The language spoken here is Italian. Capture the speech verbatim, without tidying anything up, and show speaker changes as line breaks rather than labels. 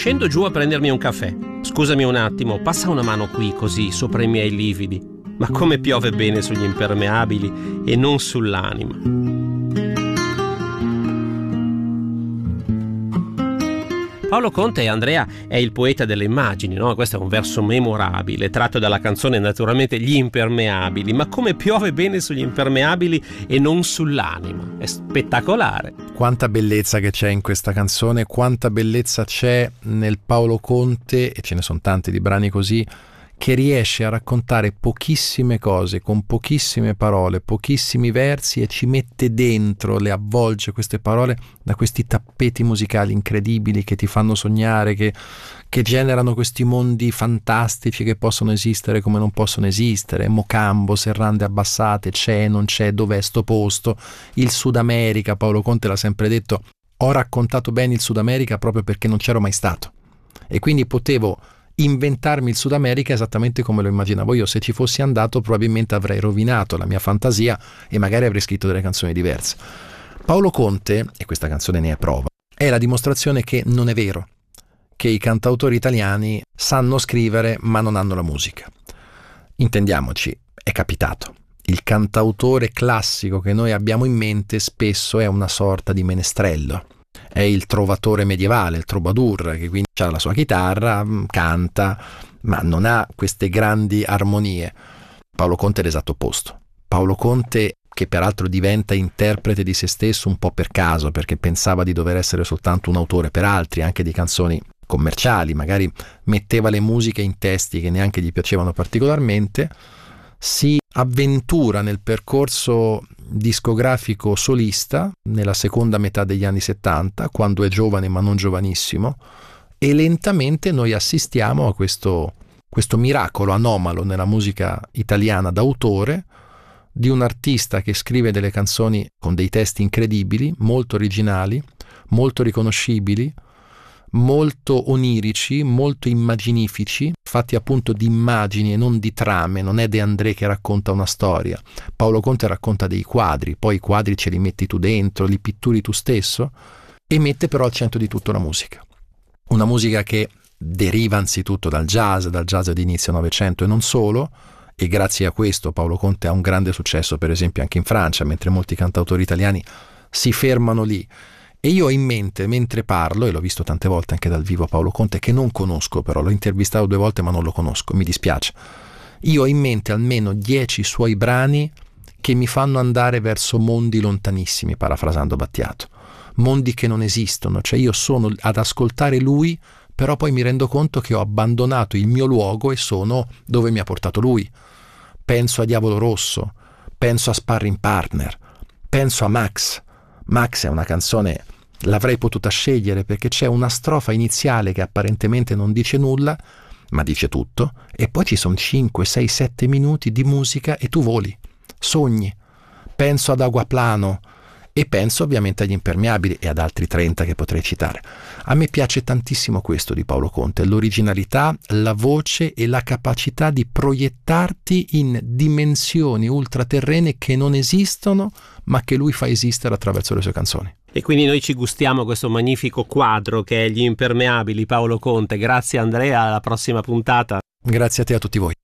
Scendo giù a prendermi un caffè. Scusami un attimo, passa una mano qui così sopra i miei lividi. Ma come piove bene sugli impermeabili e non sull'anima. Paolo Conte, Andrea, è il poeta delle immagini, no? Questo è un verso memorabile, tratto dalla canzone naturalmente Gli impermeabili. Ma come piove bene sugli impermeabili e non sull'anima. È spettacolare.
Quanta bellezza che c'è in questa canzone, quanta bellezza c'è nel Paolo Conte, e ce ne sono tanti di brani così, che riesce a raccontare pochissime cose con pochissime parole, pochissimi versi, e ci mette dentro, le avvolge queste parole da questi tappeti musicali incredibili che ti fanno sognare, che, che generano questi mondi fantastici che possono esistere come non possono esistere, Mocambo, serrande abbassate, c'è, non c'è, dov'è sto posto, il Sud America. Paolo Conte l'ha sempre detto: ho raccontato bene il Sud America proprio perché non c'ero mai stato, e quindi potevo inventarmi il Sud America esattamente come lo immaginavo io. Se ci fossi andato probabilmente avrei rovinato la mia fantasia e magari avrei scritto delle canzoni diverse. Paolo Conte, e questa canzone ne è prova, è la dimostrazione che non è vero che i cantautori italiani sanno scrivere ma non hanno la musica. Intendiamoci, è capitato. Il cantautore classico che noi abbiamo in mente spesso è una sorta di menestrello. È il trovatore medievale, il troubadour, che quindi ha la sua chitarra, canta, ma non ha queste grandi armonie. Paolo Conte è l'esatto opposto. Paolo Conte, che peraltro diventa interprete di se stesso un po' per caso, perché pensava di dover essere soltanto un autore per altri, anche di canzoni commerciali, magari metteva le musiche in testi che neanche gli piacevano particolarmente, si avventura nel percorso discografico solista nella seconda metà degli anni settanta, quando è giovane ma non giovanissimo, e lentamente noi assistiamo a questo, questo miracolo anomalo nella musica italiana d'autore, di un artista che scrive delle canzoni con dei testi incredibili, molto originali, molto riconoscibili, molto onirici, molto immaginifici, fatti appunto di immagini e non di trame. Non è De André che racconta una storia, Paolo Conte racconta dei quadri, poi i quadri ce li metti tu dentro, li pitturi tu stesso, e mette però al centro di tutto la musica. Una musica che deriva anzitutto dal jazz, dal jazz di inizio Novecento e non solo, e grazie a questo Paolo Conte ha un grande successo per esempio anche in Francia, mentre molti cantautori italiani si fermano lì. E io ho in mente, mentre parlo, e l'ho visto tante volte anche dal vivo Paolo Conte, che non conosco però, l'ho intervistato due volte ma non lo conosco, mi dispiace, io ho in mente almeno dieci suoi brani che mi fanno andare verso mondi lontanissimi, parafrasando Battiato, mondi che non esistono, cioè io sono ad ascoltare lui, però poi mi rendo conto che ho abbandonato il mio luogo e sono dove mi ha portato lui. Penso a Diavolo Rosso, penso a Sparring Partner, penso a Max. Max è una canzone, l'avrei potuta scegliere perché c'è una strofa iniziale che apparentemente non dice nulla, ma dice tutto, e poi ci sono cinque, sei, sette minuti di musica e tu voli, sogni. Penso ad Aguaplano e penso ovviamente agli Impermeabili e ad altri trenta che potrei citare. A me piace tantissimo questo di Paolo Conte, l'originalità, la voce e la capacità di proiettarti in dimensioni ultraterrene che non esistono, ma che lui fa esistere attraverso le sue canzoni.
E quindi noi ci gustiamo questo magnifico quadro che è Gli Impermeabili, Paolo Conte. Grazie Andrea, alla prossima puntata.
Grazie a te e a tutti voi.